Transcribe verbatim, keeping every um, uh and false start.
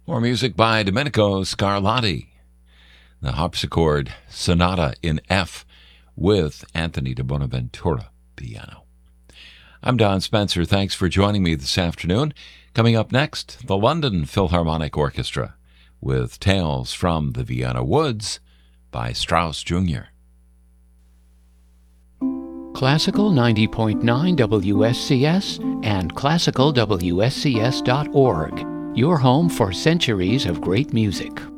More music by Domenico Scarlatti. The harpsichord Sonata in F with Anthony de Bonaventura piano. I'm Don Spencer. Thanks for joining me this afternoon. Coming up next, the London Philharmonic Orchestra with Tales from the Vienna Woods by Strauss Junior Classical ninety point nine W S C S and classical W S C S dot org. Your home for centuries of great music.